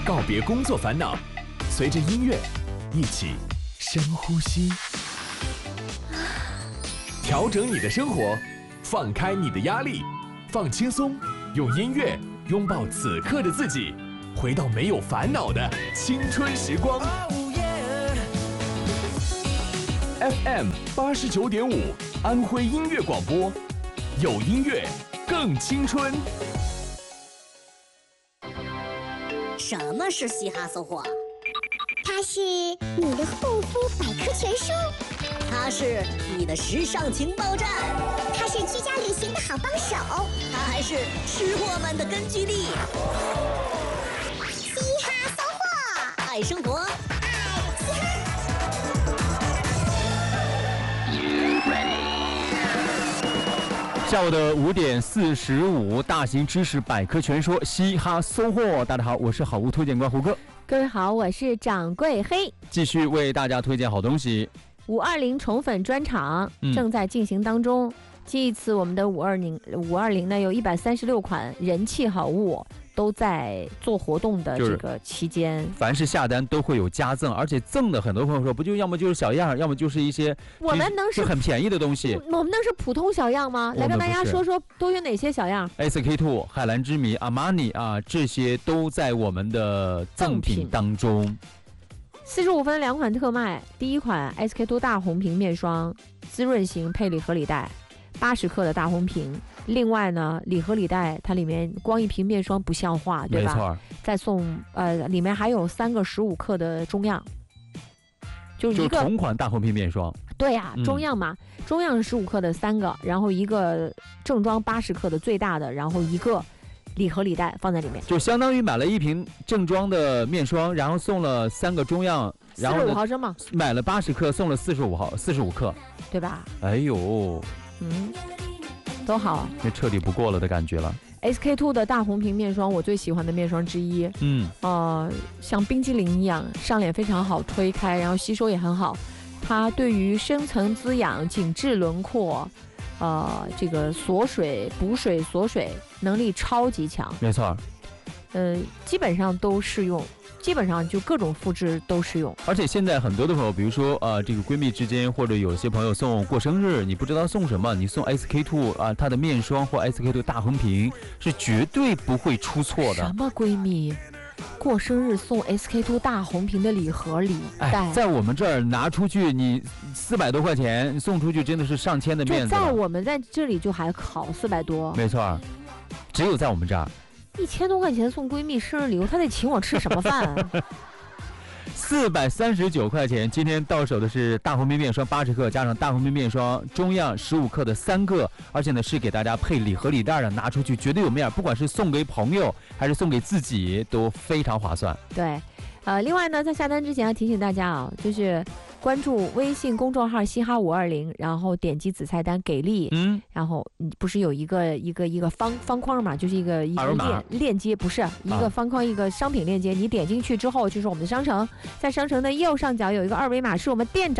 告别工作烦恼，随着音乐一起深呼吸，调整你的生活，放开你的压力，放轻松，用音乐拥抱此刻的自己，回到没有烦恼的青春时光。FM 89.5，安徽音乐广播，有音乐更青春。 什么是嘻哈搜货？ 它是你的护肤百科全书， 它是你的时尚情报站， 它是居家旅行的好帮手， 它还是吃货们的根据地。 嘻哈搜货， 爱生活， 爱嘻哈。 下午的5点45，大型知识百科全说嘻哈搜货。大家好，我是好物推荐官胡歌。 各位好，我是掌柜黑， 继续为大家推荐好东西。 520宠粉专场正在进行当中。这一次我们的520呢，有136款人气好物都在做活动的这个期间， 凡是下单都会有加赠，而且赠的很多朋友说不就要么就是小样，要么就是一些我们能是很便宜的东西。 我们能是普通小样吗？来跟大家说说都有哪些小样。 SK2、海蓝之谜、阿玛尼啊，这些都在我们的赠品当中。 45分2款特卖，第一款 SK2 大红瓶面霜，滋润型配礼盒礼袋，80克的大红瓶。另外呢，礼盒礼袋它里面光一瓶面霜不像话，对吧？ 没错。 再送里面还有3个15克的中样，就是同款大红瓶面霜。 对呀，中样嘛，中样15克的3个，然后一个正装80克的最大的，然后一个礼盒礼袋放在里面， 就相当于买了一瓶正装的面霜，然后送了3个中样，然后 45毫升嘛， 买了80克，送了45克， 对吧？ 哎呦， 都好， 那彻底不过了的感觉了。 SK2 的大红瓶面霜，我最喜欢的面霜之一。像冰激凌一样，上脸非常好推开，然后吸收也很好。它对于深层滋养、紧致轮廓，这个锁水、补水、锁水能力超级强。 没错。 基本上都适用。基本上就各种肤质都适用， 而且现在很多的朋友，比如说这个闺蜜之间，或者有些朋友送过生日，你不知道送什么，你送 SK2 它的面霜或 SK2 大红瓶是绝对不会出错的。 什么闺蜜过生日送 SK2 大红瓶的礼盒礼袋， 在我们这儿拿出去，你400多块钱送出去，真的是上千的面子。 在我们在这里就还好，400多。 没错，只有在我们这儿。 1000多块钱送闺蜜生日礼物，她得请我吃什么饭 ？439块钱，今天到手的是大红瓶面霜80克，加上大红瓶面霜中样15克的3个，而且呢是给大家配礼盒礼袋的，拿出去绝对有面，不管是送给朋友还是送给自己，都非常划算。 对，另外呢，在下单之前要提醒大家啊，就是关注微信公众号嘻哈520，然后点击子菜单给力，然后你不是有一个方框嘛，就是一个链接，不是一个方框，一个商品链接，你点进去之后就是我们的商城，在商城的右上角有一个2维码，是我们店长